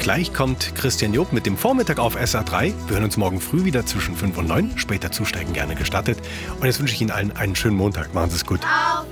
Gleich kommt Christian Job mit dem Vormittag auf SA3. Wir hören uns morgen früh wieder zwischen 5 und 9. Später zusteigen gerne gestattet. Und jetzt wünsche ich Ihnen allen einen schönen Montag. Machen Sie es gut. Auf